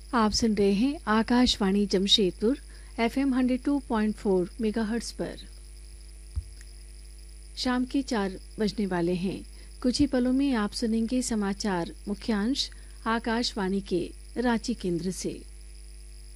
आप सुन रहे हैं आकाशवाणी जमशेदपुर FM 102.4 मेगाहर्ट्ज पर। शाम के 4 बजने वाले हैं। कुछ ही पलों में आप सुनेंगे समाचार मुख्यांश आकाशवाणी के रांची केंद्र से।